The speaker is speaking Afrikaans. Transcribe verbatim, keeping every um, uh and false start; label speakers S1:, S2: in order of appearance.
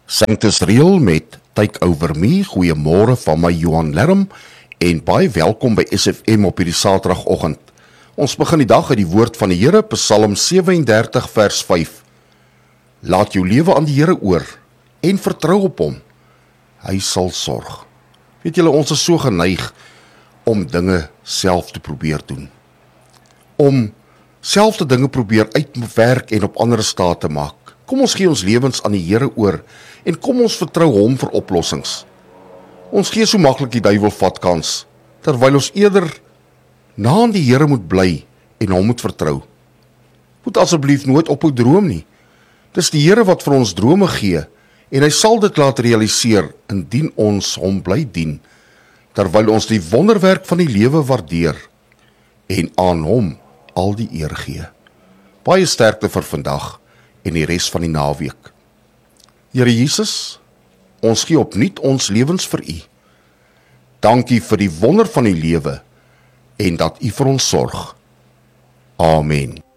S1: Sanctus Real met Take Over Me. Goeiemôre van my Johan Lerm en baie welkom by S F M op hierdie Saterdagoggend. Ons begin die dag uit die woord van die Here, Psalm sewe en dertig vers vyf. Laat jou lewe aan die Here oor en vertrou op hom. Hy sal sorg. Weet julle, ons is so geneig om dinge self te probeer doen. Om self te dinge probeer uitwerk en op ander staat te maak. Kom ons gee ons lewens aan die Here oor en kom ons vertrou hom vir oplossings. Ons gee so maklik die duiwel vatkans, terwyl ons eerder na aan die Here moet bly en hom moet vertrou. Moet asseblief nooit ophou droom nie. Dis die Here wat vir ons drome gee en hy sal dit laat realiseer indien ons hom bly dien, terwyl ons die wonderwerk van die lewe waardeer en aan hom al die eer gee. Baie sterkte vir vandag en die res van die naweek. Here Jesus, ons gee opnuut ons lewens vir U. Dankie vir die wonder van die lewe en dat U vir ons sorg. Amen.